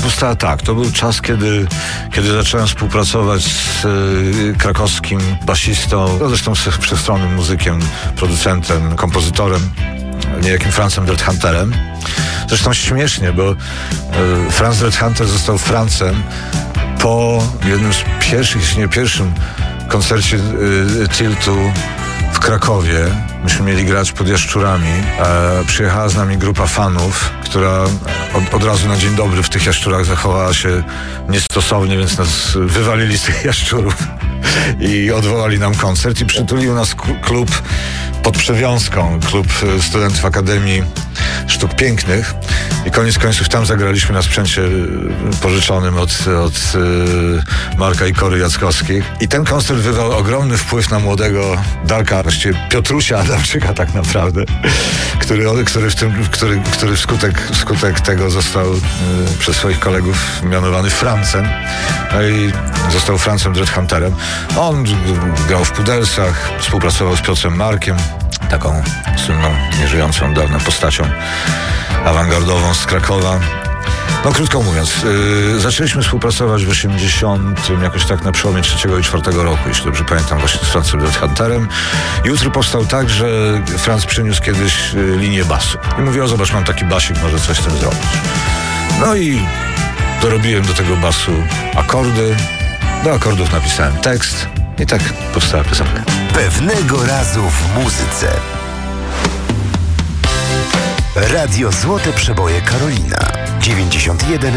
powstała tak. To był czas, kiedy zacząłem współpracować z krakowskim basistą, zresztą wszechstronnym muzykiem, producentem, kompozytorem, niejakim Franzem Dreadhunterem. Zresztą śmiesznie, bo Franz Dreadhunter został Francem po jednym z pierwszych, jeśli nie pierwszym koncercie Tiltu w Krakowie. Myśmy mieli grać pod Jaszczurami. Przyjechała z nami grupa fanów, która od razu na dzień dobry w tych Jaszczurach zachowała się niestosownie, więc nas wywalili z tych Jaszczurów i odwołali nam koncert i przytulił nas klub pod Przewiązką, klub studentów Akademii Sztuk Pięknych i koniec końców tam zagraliśmy na sprzęcie pożyczonym od Marka i Kory Jackowskich. I ten koncert wywarł ogromny wpływ na młodego Darka, właściwie Piotrusia Adamczyka tak naprawdę, który wskutek tego został przez swoich kolegów mianowany Francem. No i został Francem Dreadhunterem. On grał w Pudelsach, współpracował z Piotrem Markiem, taką słynną, nieżyjącą od dawna postacią awangardową z Krakowa. No krótko mówiąc, zaczęliśmy współpracować w 80, jakoś tak na przełomie 3 i 4 roku, jeśli dobrze pamiętam, właśnie z Francem Dreadhunterem. I utwór powstał tak, że Franz przyniósł kiedyś linię basu. I mówił: o, zobacz, mam taki basik, może coś z tym zrobić. No i dorobiłem do tego basu akordy, do akordów napisałem tekst i tak powstała piosenka. Pewnego razu w muzyce. Radio Złote Przeboje Karolina 91,4